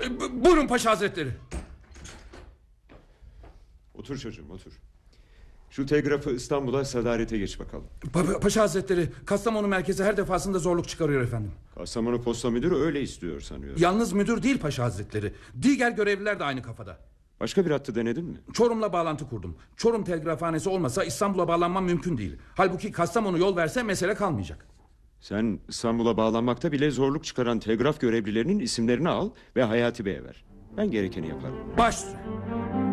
Buyurun Paşa Hazretleri. Otur çocuğum, otur. Şu telgrafı İstanbul'a sadarete geç bakalım. Paşa Hazretleri, Kastamonu merkezi her defasında zorluk çıkarıyor efendim. Kastamonu posta müdürü öyle istiyor sanıyorum. Yalnız müdür değil Paşa Hazretleri, diğer görevliler de aynı kafada. Başka bir hattı denedin mi? Çorum'la bağlantı kurdum. Çorum telgrafhanesi olmasa İstanbul'a bağlanmam mümkün değil. Halbuki Kastamonu yol verse mesele kalmayacak. Sen İstanbul'a bağlanmakta bile zorluk çıkaran telgraf görevlilerinin isimlerini al ve Hayati Bey'e ver. Ben gerekeni yaparım. Baş üstüne.